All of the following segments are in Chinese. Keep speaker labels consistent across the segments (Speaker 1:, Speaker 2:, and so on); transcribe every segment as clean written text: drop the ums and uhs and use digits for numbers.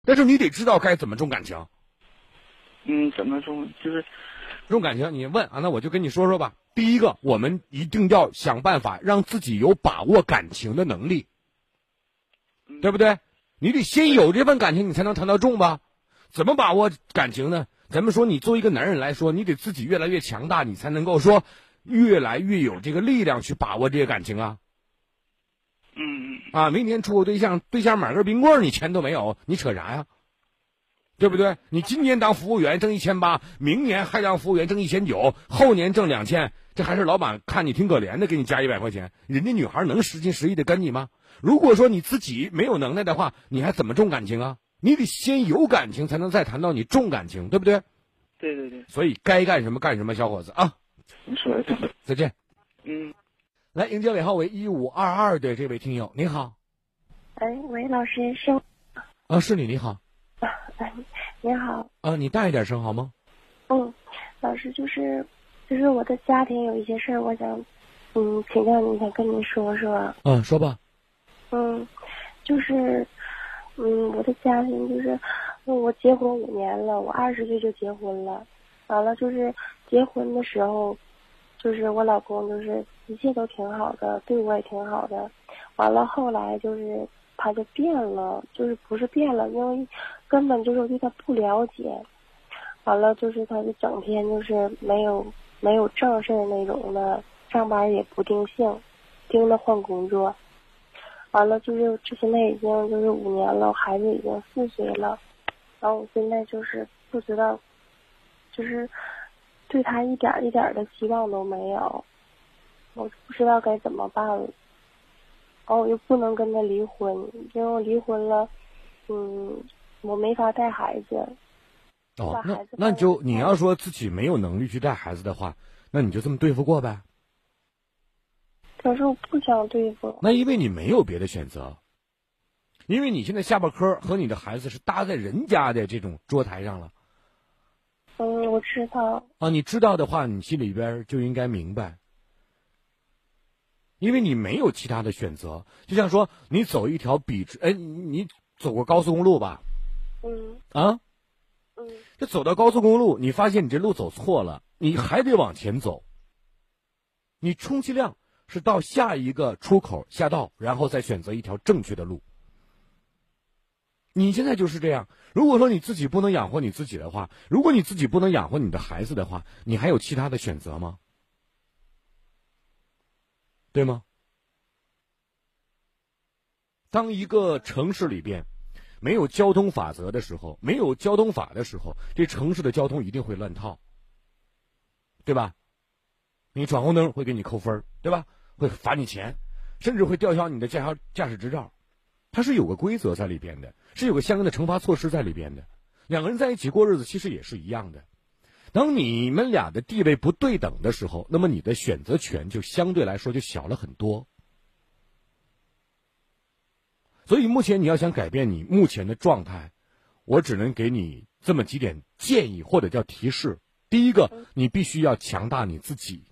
Speaker 1: 但是你得知道该怎么重感情。
Speaker 2: 怎么重？就是
Speaker 1: 重感情，你问啊，那我就跟你说说吧。第一个，我们一定要想办法让自己有把握感情的能力，对不对？你得先有这份感情，你才能谈到重吧？怎么把握感情呢？咱们说，你作为一个男人来说，你得自己越来越强大，你才能够说越来越有这个力量去把握这些感情啊。明天处个对象买根冰棍你钱都没有，你扯啥呀？对不对？你今年当服务员挣1800，明年还当服务员挣1900，后年挣2000，这还是老板看你挺可怜的，给你加100块钱。人家女孩能实心实意的跟你吗？如果说你自己没有能耐的话，你还怎么重感情啊？你得先有感情，才能再谈到你重感情，对不对？
Speaker 2: 对对对。
Speaker 1: 所以该干什么干什么，小伙子啊！
Speaker 2: 你说的对。
Speaker 1: 再见。来迎接尾号为1522的这位听友，你好。
Speaker 3: 喂，老师是？
Speaker 1: 是你好。
Speaker 3: 你好。
Speaker 1: 你大一点声好吗？
Speaker 3: 老师就是我的家庭有一些事儿，我想请教您，想跟您说说。
Speaker 1: 说吧。
Speaker 3: 就是我的家庭就是我结婚5年了，我20岁就结婚了，完了就是结婚的时候，就是我老公就是一切都挺好的，对我也挺好的，完了后来就是他就变了，就是不是变了，因为根本就是我对他不了解，完了就是他就整天就是没有正事那种的，上班也不定性，盯着换工作，完了就是现在已经就是5年了，孩子已经4岁了，然后我现在就是不知道，就是对他一点一点的希望都没有，我不知道该怎么办了。我又不能跟他离婚，因为我离婚了，我没法带孩子。
Speaker 1: 那你要说自己没有能力去带孩子的话，那你就这么对付过呗。
Speaker 3: 可是我不想对付。
Speaker 1: 那因为你没有别的选择，因为你现在下巴颏和你的孩子是搭在人家的这种桌台上了。
Speaker 3: 我知道。
Speaker 1: 你知道的话，你心里边就应该明白。因为你没有其他的选择，就像说你走一条笔直，你走过高速公路吧？这走到高速公路，你发现你这路走错了，你还得往前走。你充其量是到下一个出口下道，然后再选择一条正确的路。你现在就是这样。如果说你自己不能养活你自己的话，如果你自己不能养活你的孩子的话，你还有其他的选择吗？对吗？当一个城市里边没有交通法则的时候，没有交通法的时候，这城市的交通一定会乱套，对吧？你闯红灯会给你扣分，对吧？会罚你钱，甚至会吊销你的驾驶执照。它是有个规则在里边的，是有个相应的惩罚措施在里边的。两个人在一起过日子其实也是一样的。当你们俩的地位不对等的时候，那么你的选择权就相对来说就小了很多。所以目前你要想改变你目前的状态，我只能给你这么几点建议或者叫提示。第一个，你必须要强大你自己。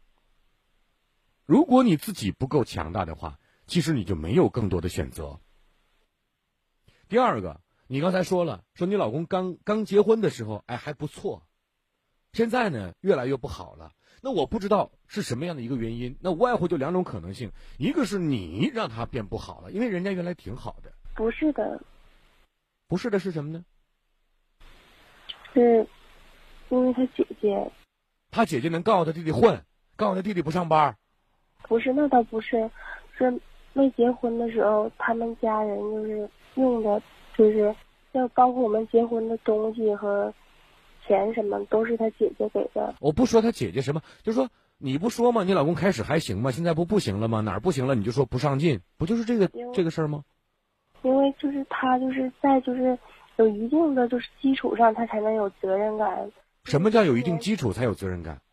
Speaker 1: 如果你自己不够强大的话，其实你就没有更多的选择。第二个，你刚才说了，说你老公刚结婚的时候还不错，现在呢越来越不好了。那我不知道是什么样的一个原因，那无外乎就2种可能性，一个是你让他变不好了，因为人家原来挺好的。
Speaker 3: 不是的。
Speaker 1: 不是的是什么呢？
Speaker 3: 是因为他姐姐。
Speaker 1: 他姐姐能告诉他弟弟混，告诉他弟弟不上班？
Speaker 3: 不是，那倒不是，是没结婚的时候，他们家人就是用的，就是要包括我们结婚的东西和钱什么都是他姐姐给的。
Speaker 1: 我不说他姐姐什么，就说你不说吗？你老公开始还行吗？现在不行了吗？哪儿不行了你就说不上进，不就是这个事儿吗？
Speaker 3: 因为就是他就是在就是有一定的就是基础上，他才能有责任感。
Speaker 1: 什么叫有一定基础才有责任感？